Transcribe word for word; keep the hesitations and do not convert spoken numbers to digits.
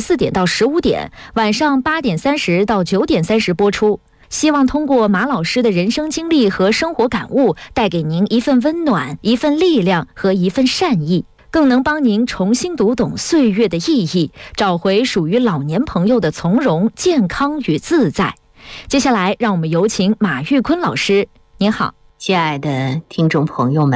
四点到十五点，晚上八点三十到九点三十播出。希望通过马老师的人生经历和生活感悟，带给您一份温暖、一份力量和一份善意，更能帮您重新读懂岁月的意义，找回属于老年朋友的从容、健康与自在。接下来，让我们有请马玉坤老师。您好， 亲爱的听众朋友们，